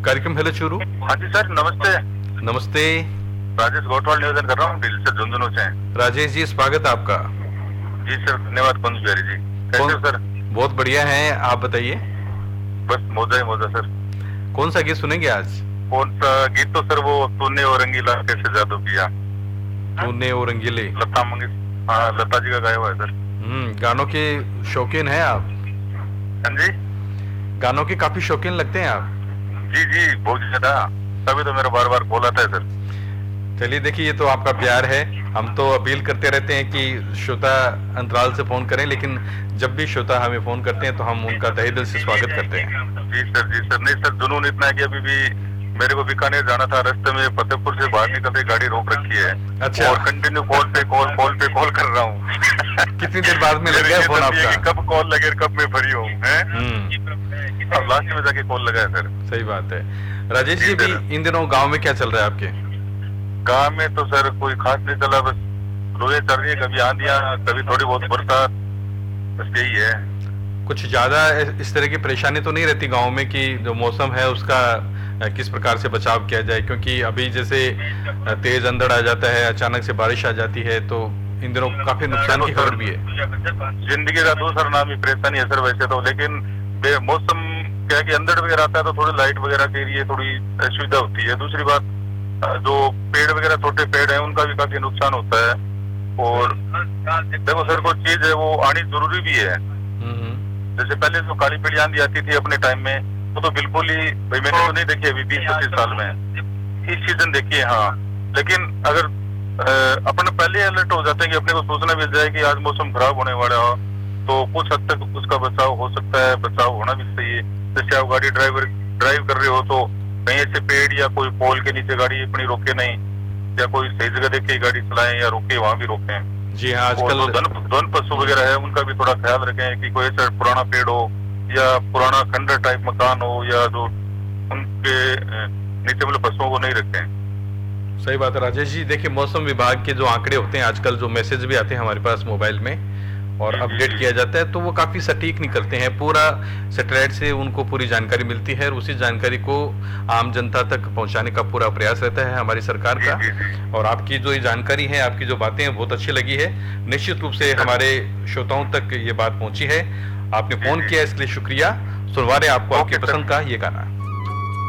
कार्यक्रम हेलो चूरू। हाँ जी सर, नमस्ते। नमस्ते राजेश गोटवाल निवेदन कर रहा हूँ दिल से, झुंझुनू से। राजेश जी, स्वागत है आपका। जी सर, धन्यवाद कुंज बिहारी जी। कैसे कौन? हो सर? बहुत बढ़िया है, आप बताइए। बस मौजा ही मौजा सर। कौन सा गीत सुनेंगे आज? कौन सा गीत? तो सर वो तूने और रंगीला कैसे जादू किया, तूने और रंगीले। लता मंगेशकर, हाँ लता जी का गाया हुआ है सर। गानों के शौकीन हैं आप? हाँ जी। गानों के काफी शौकीन लगते हैं आप। जी जी, बहुत ज्यादा। तभी तो मेरा बार बार कॉल आता है सर। चलिए देखिए, ये तो आपका प्यार है। हम तो अपील करते रहते हैं कि श्रोता अंतराल से फोन करें, लेकिन जब भी श्रोता हमें फोन करते हैं तो हम उनका तहे दिल से स्वागत करते हैं। जी सर, जी सर। नहीं सर, जुनून इतना है कि अभी भी मेरे को बीकानेर जाना था, रास्ते में फतेहपुर से बाहर निकलते गाड़ी रोक रखी है। अच्छा। और कंटिन्यू कॉल पे कॉल कर रहा हूँ। कितनी देर बाद में लग गया फोन आपका? कब कॉल लगे, कब मैं फ्री हूँ। अब लास्ट में जाके कॉल लगा है सर। सही बात है। राजेश जी, भी इन दिनों गांव में क्या चल रहा है आपके? गांव में तो सर कोई खास नहीं चला, बस रोए चल रही है, कभी आंधियां, कभी थोड़ी बहुत बरसात, बस यही है। कुछ ज्यादा इस तरह की परेशानी तो नहीं रहती गांव में कि जो मौसम है उसका किस प्रकार से बचाव किया जाए? क्योंकि अभी जैसे तेज अंधड़ आ जाता है, अचानक से बारिश आ जाती है, तो इन दिनों काफी नुकसान की खबर भी है। जिंदगी का दूसरा नाम ही परेशानी है सर वैसे तो, लेकिन मौसम क्या है कि अंधड़ वगैरह आता है तो थोड़ी लाइट वगैरह के लिए थोड़ी असुविधा होती है। दूसरी बात, जो पेड़ वगैरह, छोटे पेड़ है, उनका भी काफी नुकसान होता है। और देखो सर, कोई चीज है वो आनी जरूरी भी है। जैसे पहले जो काली पीली आंधी आती थी अपने टाइम में, वो तो बिल्कुल ही, भाई मैंने तो नहीं देखी अभी 20-25 साल में। इस सीजन देखिए, हाँ। लेकिन अगर अपन पहले अलर्ट हो जाते हैं कि अपने को सूचना मिल जाए कि आज मौसम खराब होने वाला हो, तो कुछ हद तक उसका बचाव हो सकता है, बचाव होना भी चाहिए। जैसे आप गाड़ी ड्राइव कर रहे हो तो कहीं ऐसे पेड़ या कोई पोल के नीचे गाड़ी अपनी रोके नहीं, या कोई सही जगह देख के गाड़ी चलाएं, या रोके वहां भी रोकें। जी हाँ, आजकल वन पशु वगैरह है, उनका भी थोड़ा ख्याल रखें कि कोई ऐसा पुराना पेड़ हो या पुराना खंडर टाइप मकान हो, या जो उनके नीचे वाले पशुओं को नहीं रखें। सही बात है राजेश जी। देखिए, मौसम विभाग के जो आंकड़े होते हैं आजकल, जो मैसेज भी आते हैं हमारे पास मोबाइल में और अपडेट किया जाता है, तो वो काफी सटीक निकलते हैं। पूरा सैटेलाइट से उनको पूरी जानकारी मिलती है और उसी जानकारी को आम जनता तक पहुंचाने का पूरा प्रयास रहता है हमारी सरकार का। और आपकी जो ये जानकारी है, आपकी जो बातें हैं, बहुत अच्छी लगी है। निश्चित रूप से हमारे श्रोताओं तक ये बात पहुंची है। आपने फोन किया, इसके लिए शुक्रिया। सुनवा रहे आपको आपकी पसंद का ये गाना।